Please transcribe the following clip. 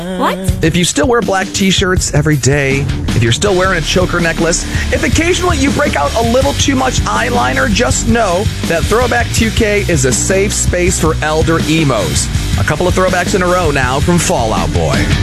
What? If you still wear black t-shirts every day, if you're still wearing a choker necklace, if occasionally you break out a little too much eyeliner, just know that Throwback 2K is a safe space for elder emos. A couple of throwbacks in a row now from Fall Out Boy.